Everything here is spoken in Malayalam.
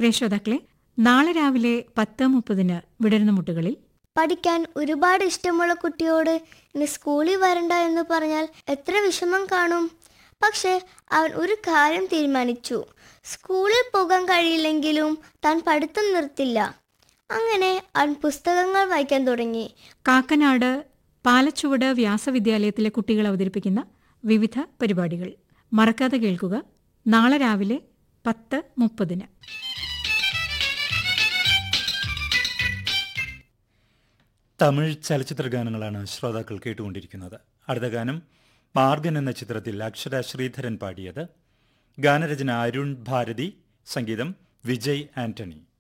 പ്രിയ ശ്രോതാക്കളെ, നാളെ രാവിലെ 10:30 വിടരുന്ന മുട്ടുകളിൽ പഠിക്കാൻ ഒരുപാട് ഇഷ്ടമുള്ള കുട്ടിയോട് ഇനി സ്കൂളിൽ വരണ്ട എന്ന് പറഞ്ഞാൽ എത്ര വിഷമം കാണും. പക്ഷെ അവൻ ഒരു കാര്യം തീരുമാനിച്ചു. സ്കൂളിൽ പോകാൻ കഴിയില്ലെങ്കിലും താൻ പഠിത്തം നിർത്തില്ല. അങ്ങനെ അവൻ പുസ്തകങ്ങൾ വായിക്കാൻ തുടങ്ങി. കാക്കനാട് പാലച്ചുവട് വ്യാസവിദ്യാലയത്തിലെ കുട്ടികൾ അവതരിപ്പിക്കുന്ന വിവിധ പരിപാടികൾ മറക്കാതെ കേൾക്കുക. നാളെ രാവിലെ 10:30. തമിഴ് ചലച്ചിത്ര ഗാനങ്ങളാണ് ശ്രോതാക്കൾ കേട്ടുകൊണ്ടിരിക്കുന്നത്. അടുത്ത ഗാനം മാർഗൻ എന്ന ചിത്രത്തിൽ അക്ഷര ശ്രീധരൻ പാടിയത്. ഗാനരചന അരുൺ ഭാരതി, സംഗീതം വിജയ് ആന്റണി.